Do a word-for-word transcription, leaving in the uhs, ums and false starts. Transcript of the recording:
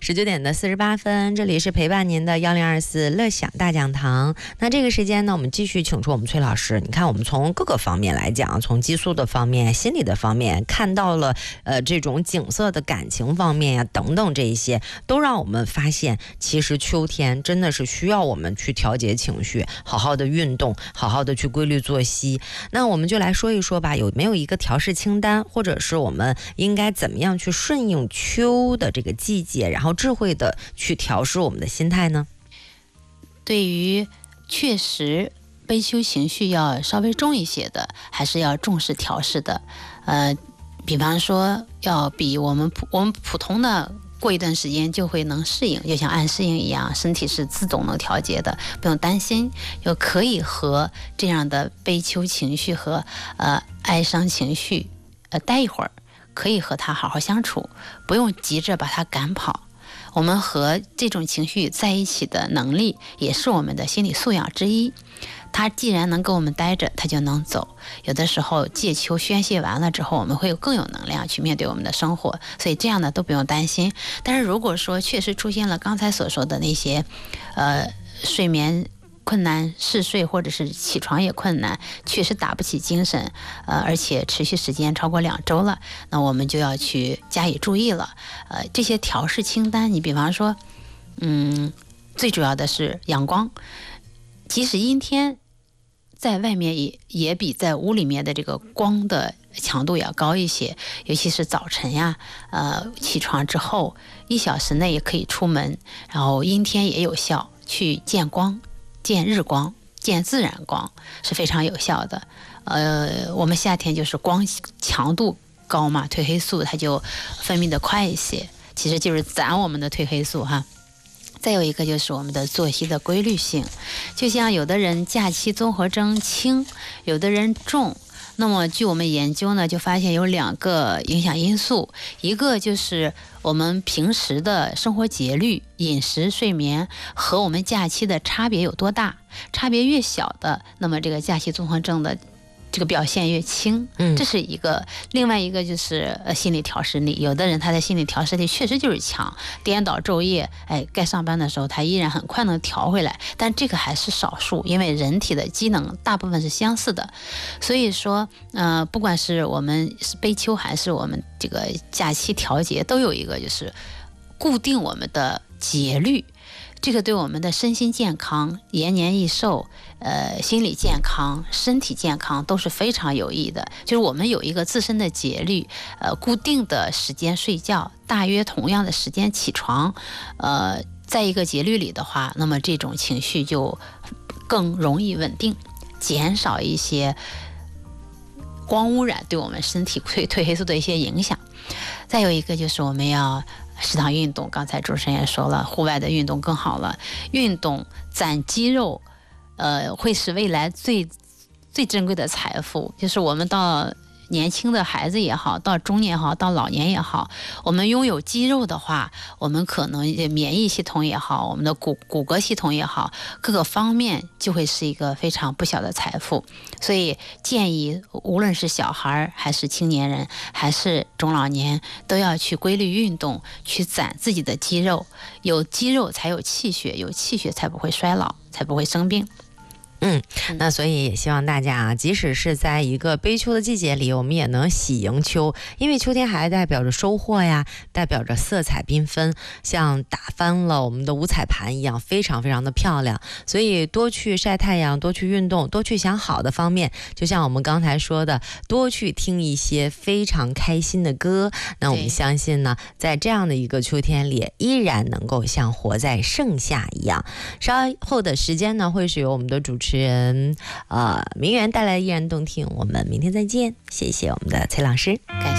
十九点的四十八分，这里是陪伴您的幺零二四乐享大讲堂。那这个时间呢，我们继续请出我们崔老师。你看，我们从各个方面来讲，从激素的方面、心理的方面，看到了呃这种景色的感情方面呀、啊、等等，这一些都让我们发现，其实秋天真的是需要我们去调节情绪，好好的运动，好好的去规律作息。那我们就来说一说吧，有没有一个调试清单，或者是我们应该怎么样去顺应秋的这个季节，然后智慧的去调试我们的心态呢？ 对于确实悲秋情绪要稍微重一些的，还是要重视调试的。呃，比方说要比我们普我们普通的过一段时间就会能适应，就像按适应一样，身体是自动能调节的，不用担心，就可以和这样的悲秋情绪和呃哀伤情绪呃待一会儿，可以和他好好相处，不用急着把他赶跑。我们和这种情绪在一起的能力，也是我们的心理素养之一。他既然能跟我们待着，他就能走。有的时候借秋宣泄完了之后，我们会更有能量去面对我们的生活，所以这样的都不用担心。但是如果说确实出现了刚才所说的那些呃睡眠困难、嗜睡或者是起床也困难，确实打不起精神，呃，而且持续时间超过两周了，那我们就要去加以注意了。呃，这些调试清单，你比方说，嗯，最主要的是阳光，即使阴天，在外面也也比在屋里面的这个光的强度要高一些，尤其是早晨呀，呃，起床之后一小时内也可以出门，然后阴天也有效，去见光。见日光、见自然光是非常有效的。呃，我们夏天就是光强度高嘛，褪黑素它就分泌的快一些，其实就是攒我们的褪黑素哈。再有一个就是我们的作息的规律性，就像有的人假期综合征轻，有的人重。那么据我们研究呢，就发现有两个影响因素，一个就是我们平时的生活节律、饮食、睡眠和我们假期的差别有多大，差别越小的，那么这个假期综合症的这个表现越轻， 嗯， 这是一个。另外一个就是呃心理调试力，有的人他的心理调试力确实就是强，颠倒昼夜，哎，该上班的时候他依然很快能调回来，但这个还是少数，因为人体的机能大部分是相似的，所以说呃，不管是我们是悲秋还是我们这个假期调节，都有一个就是固定我们的节律。这个对我们的身心健康、延年益寿、呃心理健康、身体健康都是非常有益的。就是我们有一个自身的节律，呃，固定的时间睡觉，大约同样的时间起床，呃，在一个节律里的话，那么这种情绪就更容易稳定，减少一些光污染对我们身体褪褪黑素的一些影响。再有一个就是我们要适当运动，刚才主持人也说了，户外的运动更好了。运动攒肌肉，呃，会是未来最最珍贵的财富。就是我们到年轻的孩子也好，到中年也好，到老年也好，我们拥有肌肉的话，我们可能免疫系统也好，我们的骨骨骼系统也好，各个方面就会是一个非常不小的财富。所以建议无论是小孩还是青年人还是中老年，都要去规律运动，去攒自己的肌肉。有肌肉才有气血，有气血才不会衰老，才不会生病。 嗯，那所以也希望大家啊，即使是在一个悲秋的季节里，我们也能喜迎秋，因为秋天还代表着收获呀，代表着色彩缤纷，像打翻了我们的五彩盘一样，非常非常的漂亮。所以多去晒太阳，多去运动，多去想好的方面，就像我们刚才说的，多去听一些非常开心的歌。那我们相信呢，在这样的一个秋天里，依然能够像活在盛夏一样。稍后的时间呢，会是由我们的主持人呃明媛带来的依然动听。我们明天再见，谢谢我们的崔老师。 感